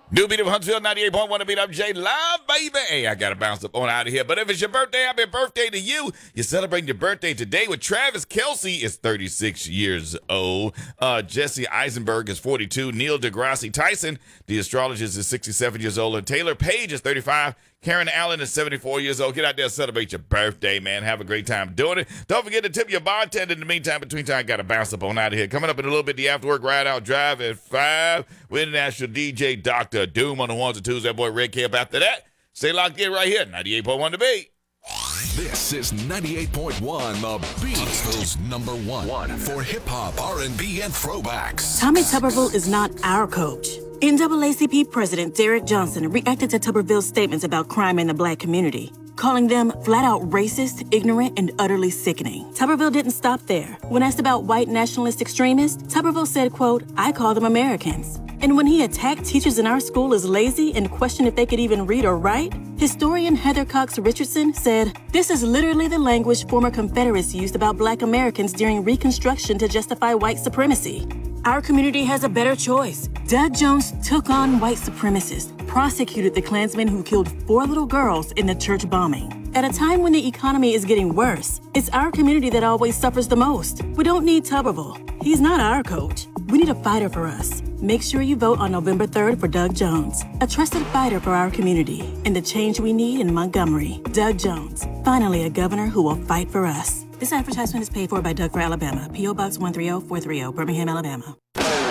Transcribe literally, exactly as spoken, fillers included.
New beat of Huntsville, ninety-eight point one to beat up J Live, baby. Hey, I got to bounce up on out of here. But if it's your birthday, happy birthday to you. You're celebrating your birthday today with Travis Kelce is thirty-six years old. Uh, Jesse Eisenberg is forty-two. Neil deGrasse Tyson, the astrologist, is sixty-seven years old. And Taylor Page is thirty-five. Karen Allen is seventy-four years old. Get out there and celebrate your birthday, man. Have a great time doing it. Don't forget to tip your bartender. In the meantime, between time, got to bounce up on out of here. Coming up in a little bit, the after work ride out drive at five with international D J Doctor Doom on the ones and twos. That boy Red Cap after that. Stay locked in right here. ninety-eight point one The Beat. This is ninety-eight point one The Beat. Huntsville's number one, one for hip-hop, R and B, and throwbacks. Tommy Tuberville is not our coach. N double A C P President Derek Johnson reacted to Tuberville's statements about crime in the black community, calling them flat-out racist, ignorant, and utterly sickening. Tuberville didn't stop there. When asked about white nationalist extremists, Tuberville said, quote, "I call them Americans." And when he attacked teachers in our school as lazy and questioned if they could even read or write, historian Heather Cox Richardson said, "This is literally the language former Confederates used about black Americans during Reconstruction to justify white supremacy. Our community has a better choice." Doug Jones took on white supremacists, prosecuted the Klansmen who killed four little girls in the church bombing. At a time when the economy is getting worse, it's our community that always suffers the most. We don't need Tuberville. He's not our coach. We need a fighter for us. Make sure you vote on November third for Doug Jones, a trusted fighter for our community and the change we need in Montgomery. Doug Jones, finally a governor who will fight for us. This advertisement is paid for by Doug for Alabama. P O Box one three zero four three zero, Birmingham, Alabama.